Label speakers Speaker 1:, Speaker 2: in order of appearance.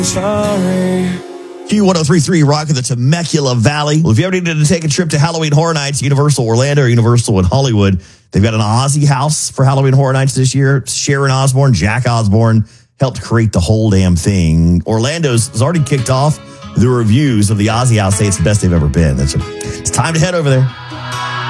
Speaker 1: Sorry.
Speaker 2: Q1033 rocking the Temecula Valley. Well, if you ever needed to take a trip to Halloween Horror Nights, Universal Orlando or Universal in Hollywood, they've got an Ozzy house for Halloween Horror Nights this year. Sharon Osbourne, Jack Osbourne helped create the whole damn thing. Orlando's has already kicked off the reviews of the Ozzy house. Say it's the best they've ever been. It's time to head over there.